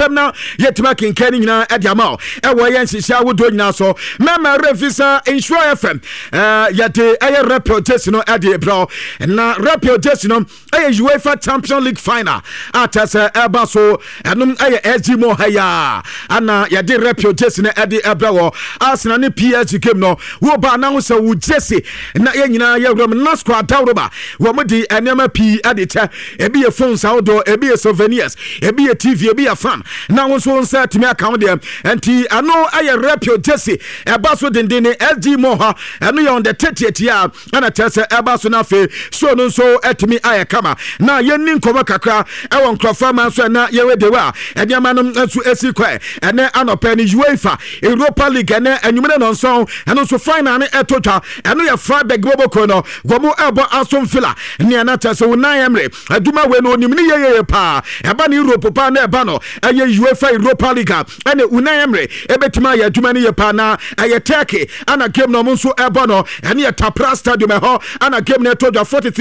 nsɛm na yɛtuma kenkan nyina ɛde ama o ɛwɔ yɛn hyehyɛ awodo nyina so mɛma refisa insure fm yɛde ɛyɛ reputation no ɛde bro na reputation no ɛyɛ UEFA Champions League final atasa ɛba so ɛnum ɛyɛ SG mo haya ana yɛde reputation no ɛde ɛbra wɔ Arsenal ne PSG game no wo ba na ho sɛ wo Jesse na yɛn nyina yɛwura na squad dawroba wo mo di enema P ɛde kyɛ ebi yɛ phones outdoor ebi yɛ souvenirs ebi yɛ TV ebi yɛ fan na wo so nsa timi account dem enti ano ɛyɛ reputation ɛba so dendene SG mo ha ɛno yɛ on the 30th year ana tɛsɛ ɛba so na fe so no so ɛtimi ayɛ kama na yɛnni nkɔmɔ kakra ɛwɔ nkrɔfa man so na yɛwe de wa ɛdiama no nso esi kɔ ɛnɛ anɔpɛ ni UEFA Europa League ɛnɛ anwumene no nso ɛno so final ne ɛtotwa ɛno yɛ Freiburg Boboko no gomo ɛbɔ Aston Villa ne ana tɛsɛ Unai Emery aduma we no onim ne yeye pa ɛba ne Europe pa na ɛba no ɛyɛ UEFA Europa League ɛne Unai Emery ɛbetima yɛ aduma ne yɛ pa na ɛyɛ Turkey ana game no nso ɛbɔ no ɛne yɛ Tapra Stadium ɛhɔ ana game ne ɛtotwa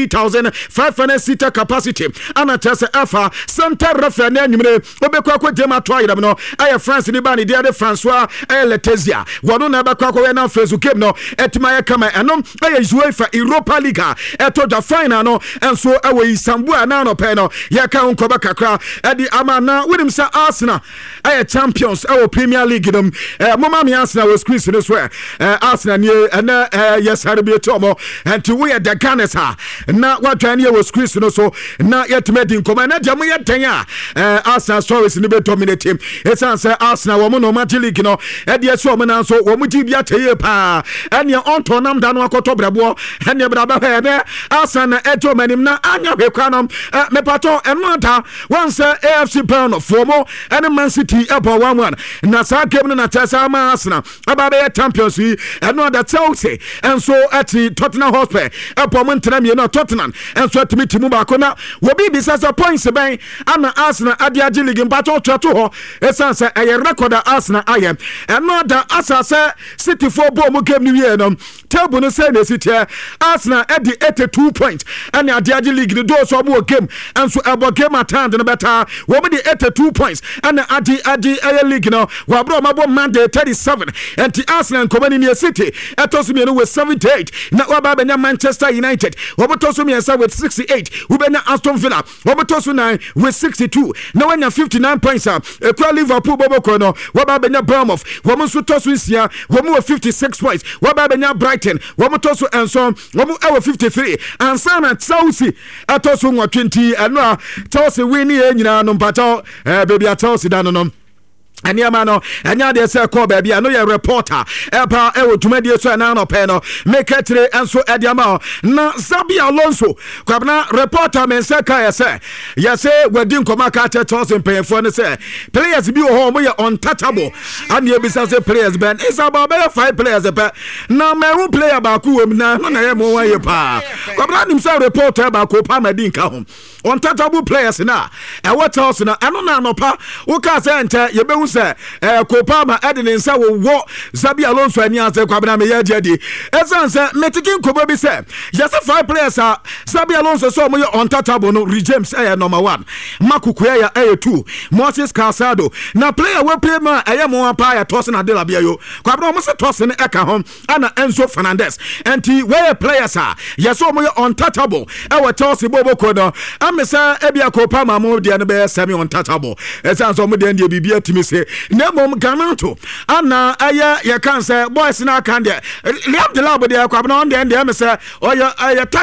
43,500 seater capacity ana tɛsɛ ɛfa center referee ne anwumene obekɔ akɔ dem ato ayɛm no ɛyɛ France ne ba ne de François Letizia wɔno na ɛbɛkɔ akɔ na Facebook game no ɛtima yɛ kama ɛnom ɛyɛ UEFA Europa League ɛtotwa final no ɛnso ɛwɔ Istanbul na no pɛ no yɛka nkɔba kakra ɛde ama na wonim sɛ Arsenal ɛyɛ champions ɛwɔ Premier League no moma me Arsenal wɔ squeeze no so Arsenal nie ɛna yɛsare bi tomo ɛnti wo yɛ the Gunners na wadwan ne wɔ squeeze no so na yɛtuma di nkɔma na deɛ mo yɛ den Arsenal stories ne be dominate team ɛsan sɛ Arsenal wɔ mo no Match League no ɛde ɛso mo na so wɔ mo di bia tɛye pa ɛne ɔntɔ nam da no akɔtɔ brɛboɔ ɛne braba hɛ ne Arsenal na ɛto manim na anya hwekwa no mepato ɛno anta once AFC Brown for mo ɛne Man City ɛbɔ 1-1 na saa game no na tɛsa ma Arsenal aba bɛ champions yi ɛno da Chelsea ɛnso ɛti Tottenham Hotspur ɛbɔ mo ntena mie no Tottenham ɛnso ɛtimi timu baako na wobi bisa sɛ points bɛn ana Arsenal ade agye league mpato twato hɔ ɛsan sɛ ɛyɛ record Arsenal ayɛ ɛno da asase City for bɔ mo game ni wie no table no sɛ na City Arsenal ɛdi 82 points ɛne ade agye league no do so ɔmo game ɛnso ɛbɔ game attend no bɛta wɔmo di 82 points ɛne ade ɛyɛ league no wɔabro mabɔ Monday 37 ɛnti Arsenal nkɔmani ne City ɛtɔ so mienu with 78 na wɔba bɛnya Manchester United wɔbɛtɔ so miensa with 68 wobɛnya Aston Villa wɔbɛtɔ so 9 with 62 na wɔnya 59 points ekura Liverpool bɔbɔkɔ no wɔba bɛnya Bournemouth wɔmo nso tɔ so nsia wɔmo wɔ 56 points wɔba bɛnya Brighton wɔmo tɔ so enso wɔmo ɛwɔ 53 ansana Chelsea ɛtɔ so 20 ɛno a Chelsea win ni nyina no mpatɔ baby a Chelsea da no Anyama no anya de say call baby no your reporter epa e wo dwumadie so na no pɛ no make tire enso ediama na Xabi Alonso kwabna reporter men say ka say wadi nkoma ka Chelsea mpanyefo ne say players bi wo ho mo yɛ untouchable and ye bisa say players ben is about 5 players na me player ba ku wom na no na ye mo wa ye pa kwabna nim say reporter ba ko pa madin ka ho untouchable players na what else na ɛno na no pa wo ka say ente ye be sɛ Kopama ɛde ne nsa wo Xabi Alonso ani ase kwabena me yɛ di ɛsan sɛ metikin kobo bi sɛ yɛsɛ 5 players Xabi Alonso so mo yɛ untouchable no James number 1 Makukuya 2 Moses Casado na player we play ma mo pa ya Tosin Adela bia yo kwabena mo se Tosin ɛka ho ana Enzo Fernandez enti we players yɛsɛ mo yɛ untouchable ɛwɔ Chelsea boboko no amesa ebia Kopama mo dia no be semi untouchable ɛsan so mo dia ndie bibia timi se Nemom Ganato Anna Aya Yakanse boys na kan de Liam de labo de kwabna on de me say oya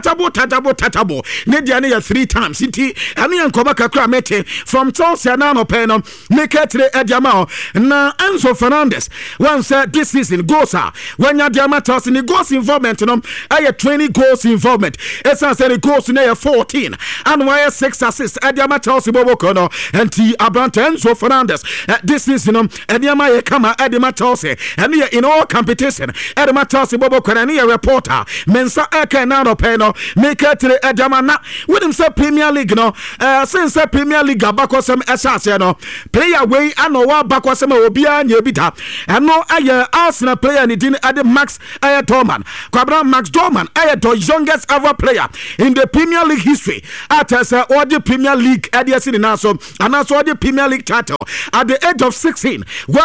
tatabo ne dia ne 3 times nti ane yankoba kakra mete from Chelsea na no pay no make etre ediama na Enzo Fernandez one said this season goals when ya diama Chelsea ni goals involvement no aya 20 goals involvement esa say the goals na 14 and why 6 assists ediama Chelsea boboko no nti Abrante Enzo Fernandez this season ediama ye kama edima Chelsea and in all competition edima Chelsea boboko na ne reporter mensa eka na no pay no make etre ediama na with him say Premier League no since Premier League abakosem esase no player way anowa bakosem obia nya bita eno aye Arsenal player ni din ade Max Dorman kwabra Max Dorman aye the youngest ever player in the Premier League history at say all the Premier League ADS in Naso and also all the Premier League title at the age of 16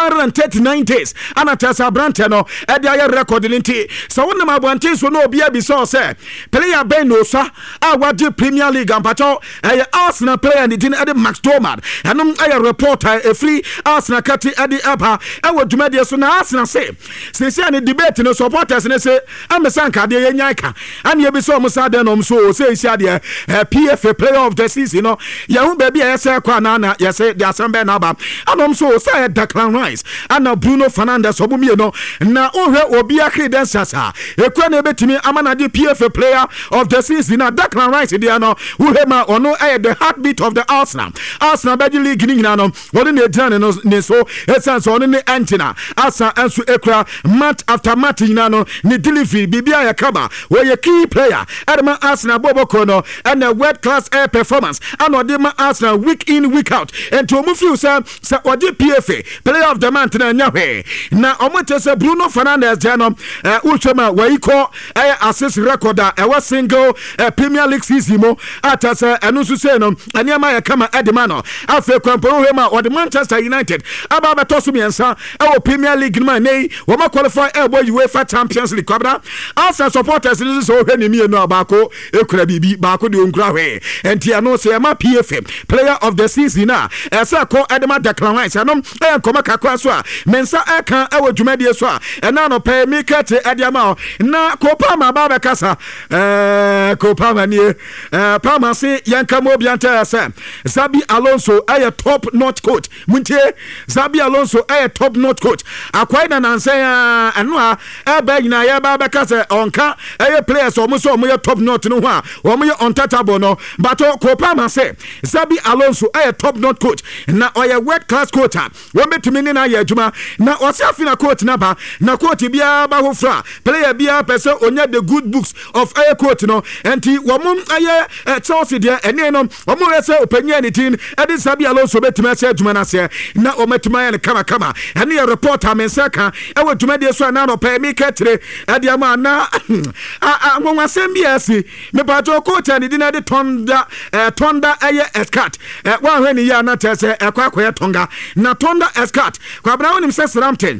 139 days and at Brantano at the record in T. So one of my wanties will know be so say player Benosa I want the Premier League and Pato Arsenal player and it in Eddie Max Tomad and I reporter a free Arsenal Catty Eddie Abba I would do media so now Arsenal say since any debate no supporters and say I'm a Sanka de Yaka and you be so Musadan so say Shadia PFA player of the season, you know. Yahu baby, I say Kwanana, yes, there are some Benaba, and I'm so say Declan Rice, and now Bruno Fernandes, Obumino, now Obia Credentials, a Kwanebe to me, Amana the PFA player of the season, now Declan Rice, Diano, who have my or no the heartbeat of the Arsenal, Badly League, Nano, what in the journey, so it's on the antenna, Asa and Ekra, match after match, Nano, Nidilifi, Bibia Yakaba, where your key player, Adama Arsenal, Bobo Kono, and a world-class air performance and Odima Arsenal week in week out and to move you sir Odi PFA player of the month na nyawe na omote say Bruno Fernandes jano uchema waiko assist recorder was single Premier League season mo atasa enusu say no anyama ya kama Edemano afa kwamporo hema or the Manchester United aba betoso miensa Premier League man nei wo ma qualify UEFA Champions League kwabra Arsenal supporters is so hwani mi no abako ekura bibi bako de onkura and Tiano say my PFM player of the season na esa ko Edema Declan Rice anom koma kakwa so a mensa aka ewo dwumade so a na no pay me kat adiama na kopa ma baba kasa kopa ma nie pama se yanka mo bianta asa Zabi Alonso top notch coach muntie Zabi Alonso top notch coach akwai na nanse anu a eba nyina ya baba kasa onka players omo so omo top notch no ho a omo untouchable no but Kopama say Zabi Alonso top notch coach na oya world class coach we betumi ni na ya adwuma na osiafi na coach na ba na coach bia ba hofra player bia pese onya the good books of coach no enti womum Chelsea dia ene no omo rese opanya ni tin edi Zabi Alonso betumi se adwuma na se na ometuma ya kama ene ya reporter mensaka ewe adwuma de so na no pay me ketre edi ama na ngonwa sembia si me pato coach ani di na de Tonda Escat wa hweni ya na tese ekwa Tonga na Tonda Escat kwa bra wonim se Southampton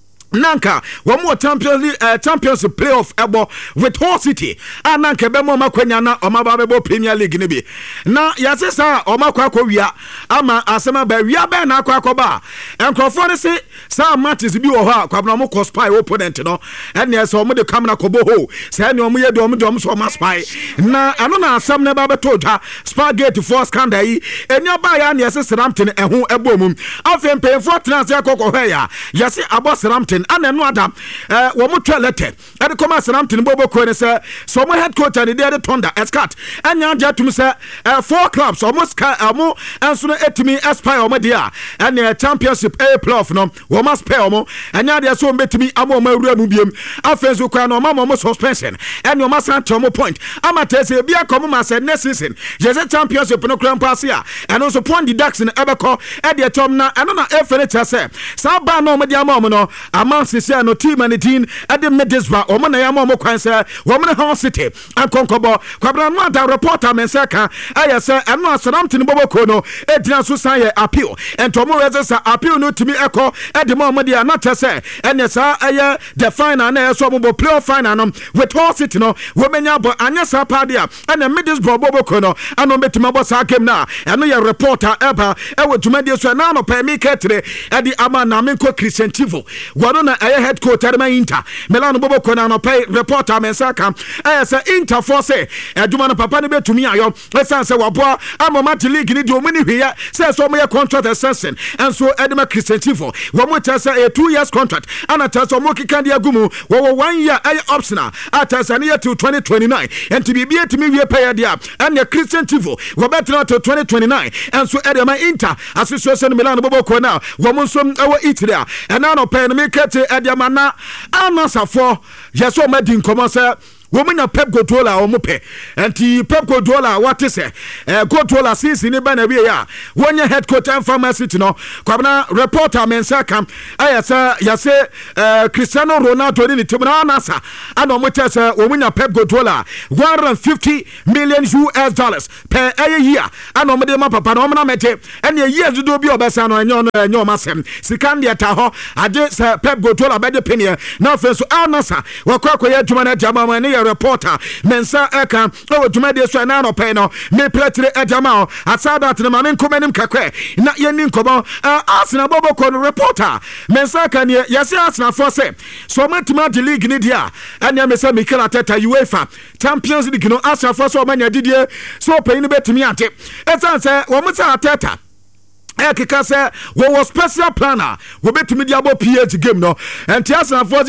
Nanka one more Champions playoff ebo with Hull City ananka be mo makwanya na omababebo Premier League ne bi na yase sa omakwa wia ama asema ba wia be na akwa ba enkrofo ne se sa matches bi wo ha kwa mo ko spy opponent no ene se omo de kamera ko bo ho se ne omo ye de omo so ma spy na ano na asem ne ba beto dwa Spaghetti for scandal yi enya ba ya ne yase Southampton ehu ebo mum afem pay for transfer kokko he ya yase abo Southampton ana no adam wo mo twelete e come Southampton bobo ko ne say so mo head coach and dey Tonda Escat anya ja tum say 4 clubs almost amo enso no etimi aspire omo dia and championship playoff no wo must pay omo anya dia so betimi amo mawura mu biem afenso kwa no mama suspension and wo must omo point amatese bia come ma say next season je championship no kran pass ya and also point the ducks in ebeko e de tom na eno na efenita say sa ba no mo dia ma no Amansi say no team and the team at the Middlesbrough or Manayamo Mokwansa, woman Hull City, and Concobo, Quabranwanda reporter Mensaka, I say, I'm not Southampton Bobokono, Edna Susaya appeal, and Tomorrow's appeal no to me echo at the moment they are not to say, and yes, the final playoff final with Hull City, no, women yabo, Anyasa Padia, and the Middlesbrough Bobokono, and on Metimabos game now, and we are reporter ever, I would to Media Sanano pay me Ketre at the Amanaminko Christian Tivo. Wadona head coach at my Inter. Melano Bobo Konano pay reporter Mensaka. I say Inter for say, Jumana Papa Nebe to me. I say Wabua, I'm a match league in the many here. Says so my contract assassin. And so Edema Christian Tivo. One more say a 2 years contract. And I tell some Moki Candia Gumu, 1 year optional. I tell Sania to 2029. And to be to me, we pay a dia. And the Christian Tivo. We're better to 2029. And so Edema Inter. Association Milano Bobo Kona. Woman some our eat there. And now no pay me. Kete Ediamana anasa for yeso medin komo se womunya Pep Guardiola omupe enti Pep Guardiola what is Guardiola season ni bana wie ya wonya head coach and pharmacy no kwabna reporter mensa kam ayasa yase Cristiano Ronaldo ni team na nasa ana omutese womunya Pep Guardiola $150 million per year ana omde ma papa na omna mete ene years do bi obesa no enyo masem sikandi ata ho ade se Pep Guardiola bede penye na fenso anasa wakwakoye adwuma na jama ne reporter mensa eka o adwuma de so na no pe no me pretire adwama asada at na mamen komanim kakwe na yeni nkomo Arsenal bobo ko reporter mensa ka ne yase Arsenal for say so matima the league ni dia anya mesa Mikel Arteta UEFA Champions League no Arsenal for so manya didie so pe ni betimi ante esanse wo muta Arteta kika say we was special planner we betumi dia bo PH game no and Arsenal for